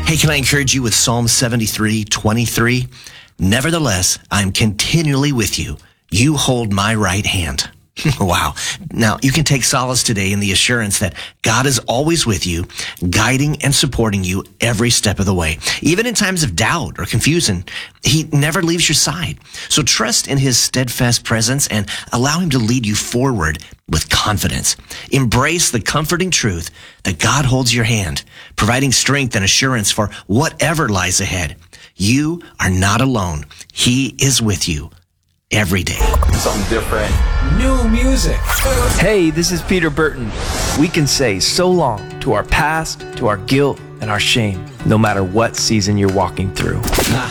Hey, can I encourage you with Psalm 73:23? Nevertheless, I'm continually with you. You hold my right hand. Wow. Now, you can take solace today in the assurance that God is always with you, guiding and supporting you every step of the way. Even in times of doubt or confusion, he never leaves your side. So trust in his steadfast presence and allow him to lead you forward with confidence. Embrace the comforting truth that God holds your hand, providing strength and assurance for whatever lies ahead. You are not alone. He is with you every day. Something different. New music. Hey, this is Peter Burton. We can say so long to our past, to our guilt, and our shame, no matter what season you're walking through.